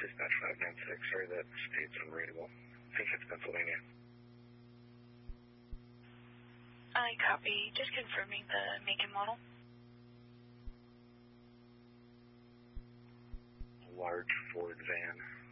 Dispatch 596, sorry, that state's unreadable. I think it's Pennsylvania. I copy. Just confirming the make and model. A large Ford van.